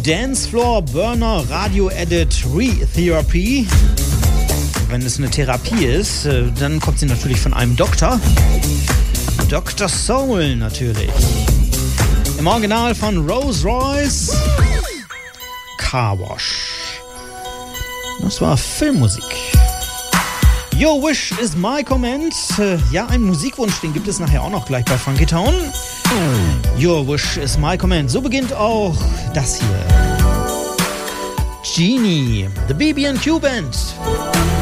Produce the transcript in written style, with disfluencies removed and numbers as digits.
Dancefloor Burner Radio Edit Re-Therapy. Wenn es eine Therapie ist, dann kommt sie natürlich von einem Doktor. Dr. Soul natürlich. Im Original von Rolls Royce. Car Wash. Das war Filmmusik. Your Wish is My Command. Ja, ein Musikwunsch, den gibt es nachher auch noch gleich bei Funky Town. Your Wish is My Command. So beginnt auch das hier. Genie, the BB&Q Band.